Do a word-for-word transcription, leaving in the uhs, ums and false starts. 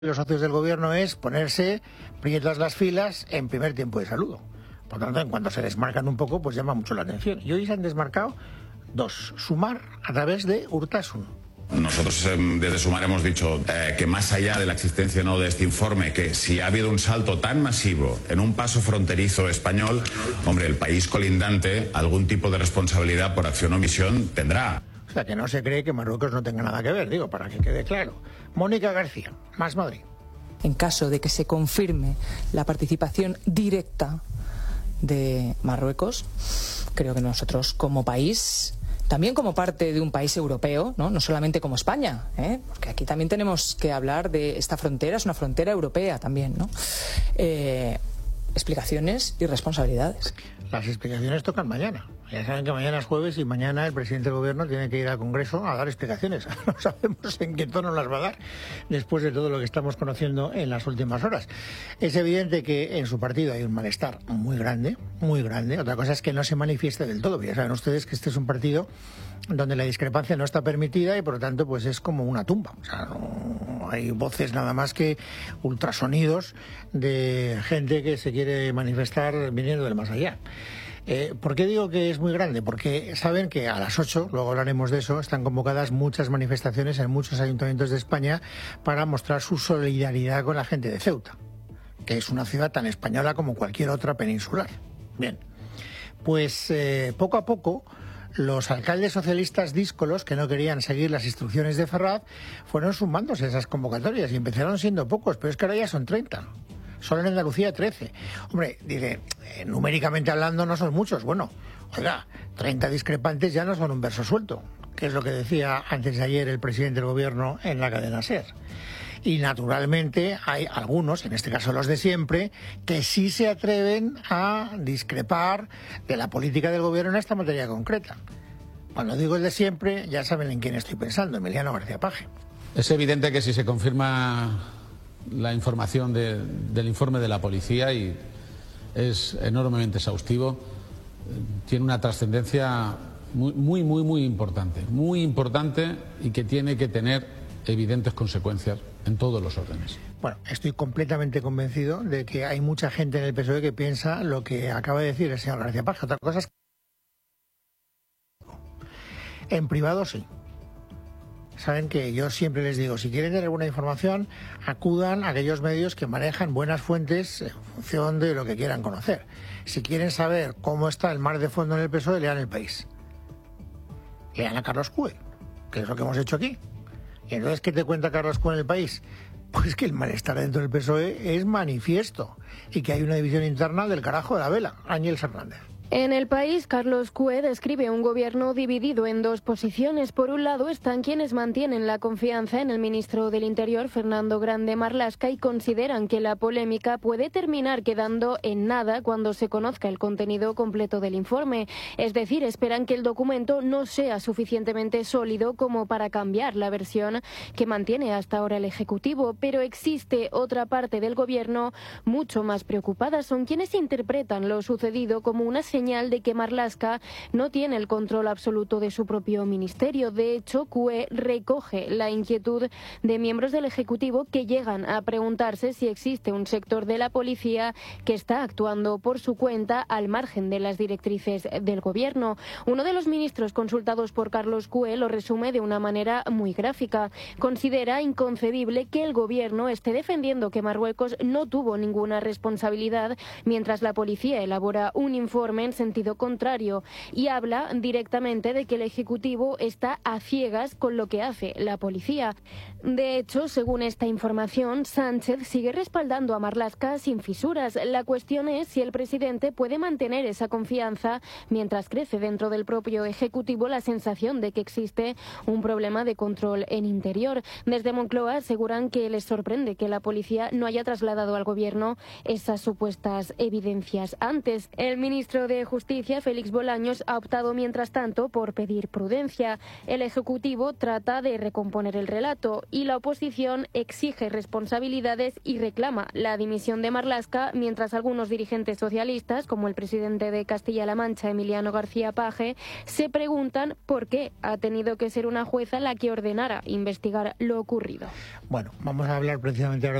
Los socios del gobierno es ponerse prietas las filas en primer tiempo de saludo. Por lo tanto, en cuanto se desmarcan un poco, pues llama mucho la atención. Y hoy se han desmarcado dos. Sumar a través de Urtasun. Nosotros desde Sumar hemos dicho eh, que más allá de la existencia no de este informe, que si ha habido un salto tan masivo en un paso fronterizo español, hombre, el país colindante algún tipo de responsabilidad por acción o omisión tendrá. O sea, que no se cree que Marruecos no tenga nada que ver, digo, para que quede claro. Mónica García, Más Madrid. En caso de que se confirme la participación directa de Marruecos, creo que nosotros como país, también como parte de un país europeo, no, no solamente como España, ¿eh? Porque aquí también tenemos que hablar de esta frontera, es una frontera europea también, ¿no? Eh, explicaciones y responsabilidades. Las explicaciones tocan mañana. Ya saben que mañana es jueves y mañana el presidente del gobierno tiene que ir al Congreso a dar explicaciones. No sabemos en qué tono las va a dar después de todo lo que estamos conociendo en las últimas horas. Es evidente que en su partido hay un malestar muy grande, muy grande. Otra cosa es que no se manifieste del todo. Ya saben ustedes que este es un partido donde la discrepancia no está permitida y por lo tanto pues es como una tumba. O sea, no hay voces nada más que ultrasonidos de gente que se quiere manifestar viniendo del más allá. Eh, ¿Por qué digo que es muy grande? Porque saben que a las ocho, luego hablaremos de eso, están convocadas muchas manifestaciones en muchos ayuntamientos de España para mostrar su solidaridad con la gente de Ceuta, que es una ciudad tan española como cualquier otra peninsular. Bien, pues eh, poco a poco los alcaldes socialistas díscolos que no querían seguir las instrucciones de Ferraz fueron sumándose a esas convocatorias y empezaron siendo pocos, pero es que ahora ya son treinta. Solo en Andalucía trece. Hombre, dice, eh, numéricamente hablando no son muchos. Bueno, oiga, treinta discrepantes ya no son un verso suelto, que es lo que decía antes de ayer el presidente del gobierno en la cadena SER. Y naturalmente hay algunos, en este caso los de siempre, que sí se atreven a discrepar de la política del gobierno en esta materia concreta. Cuando digo el de siempre, ya saben en quién estoy pensando, Emiliano García Paje. Es evidente que si se confirma la información de, del informe de la policía, y es enormemente exhaustivo, tiene una trascendencia muy, muy, muy, muy importante, muy importante y que tiene que tener evidentes consecuencias en todos los órdenes. Bueno, estoy completamente convencido de que hay mucha gente en el P S O E que piensa lo que acaba de decir el señor García Paje. Otra cosa es que en privado sí. Saben que yo siempre les digo, si quieren tener alguna información, acudan a aquellos medios que manejan buenas fuentes en función de lo que quieran conocer. Si quieren saber cómo está el mar de fondo en el P S O E, lean El País. Lean a Carlos Cue, que es lo que hemos hecho aquí. Y entonces, ¿qué te cuenta Carlos Cue en El País? Pues que el malestar dentro del P S O E es manifiesto y que hay una división interna del carajo de la vela. Ángel Hernández. En El País, Carlos Cue describe un gobierno dividido en dos posiciones. Por un lado están quienes mantienen la confianza en el ministro del Interior, Fernando Grande Marlaska, y consideran que la polémica puede terminar quedando en nada cuando se conozca el contenido completo del informe. Es decir, esperan que el documento no sea suficientemente sólido como para cambiar la versión que mantiene hasta ahora el Ejecutivo. Pero existe otra parte del gobierno mucho más preocupada. Son quienes interpretan lo sucedido como una señal señal de que Marlaska no tiene el control absoluto de su propio ministerio. De hecho, Cue recoge la inquietud de miembros del Ejecutivo que llegan a preguntarse si existe un sector de la policía que está actuando por su cuenta al margen de las directrices del gobierno. Uno de los ministros consultados por Carlos Cue lo resume de una manera muy gráfica. Considera inconcebible que el gobierno esté defendiendo que Marruecos no tuvo ninguna responsabilidad mientras la policía elabora un informe en sentido contrario, y habla directamente de que el Ejecutivo está a ciegas con lo que hace la policía. De hecho, según esta información, Sánchez sigue respaldando a Marlaska sin fisuras. La cuestión es si el presidente puede mantener esa confianza mientras crece dentro del propio Ejecutivo la sensación de que existe un problema de control en Interior. Desde Moncloa aseguran que les sorprende que la policía no haya trasladado al gobierno esas supuestas evidencias antes. El ministro de de Justicia, Félix Bolaños, ha optado mientras tanto por pedir prudencia. El Ejecutivo trata de recomponer el relato y la oposición exige responsabilidades y reclama la dimisión de Marlaska, mientras algunos dirigentes socialistas, como el presidente de Castilla-La Mancha, Emiliano García Paje, se preguntan por qué ha tenido que ser una jueza la que ordenara investigar lo ocurrido. Bueno, vamos a hablar precisamente ahora